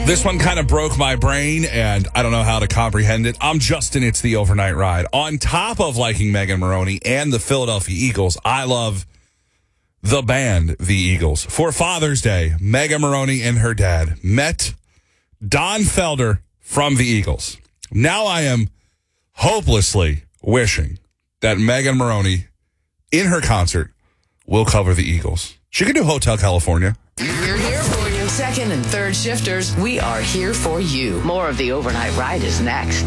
This one kind of broke my brain, and I don't know how to comprehend it. I'm Justin. It's the Overnight Ride. On top of liking Megan Moroney and the Philadelphia Eagles, I love the band, the Eagles. For Father's Day, Megan Moroney and her dad met Don Felder from the Eagles. Now I am hopelessly wishing that Megan Moroney, in her concert, will cover the Eagles. She could do Hotel California. We're here for you. Second and third shifters, we are here for you. More of the Overnight Ride is next.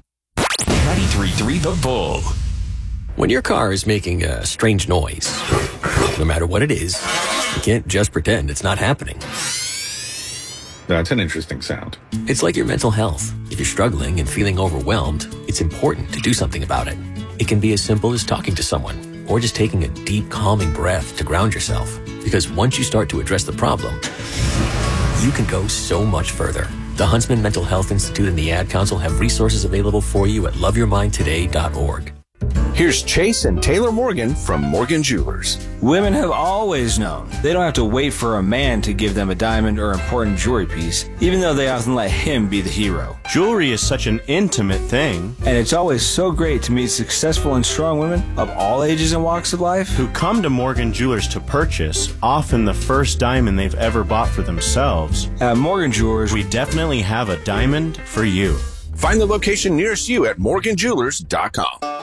93.3 The Bull. When your car is making a strange noise, no matter what it is, you can't just pretend it's not happening. That's an interesting sound. It's like your mental health. If you're struggling and feeling overwhelmed, it's important to do something about it. It can be as simple as talking to someone or just taking a deep, calming breath to ground yourself. Because once you start to address the problem, you can go so much further. The Huntsman Mental Health Institute and the Ad Council have resources available for you at loveyourmindtoday.org. Here's Chase and Taylor Morgan from Morgan Jewelers. Women have always known they don't have to wait for a man to give them a diamond or important jewelry piece, even though they often let him be the hero. Jewelry is such an intimate thing. And it's always so great to meet successful and strong women of all ages and walks of life Who come to Morgan Jewelers to purchase often the first diamond they've ever bought for themselves. At Morgan Jewelers, We definitely have a diamond for you. Find the location nearest you at morganjewelers.com.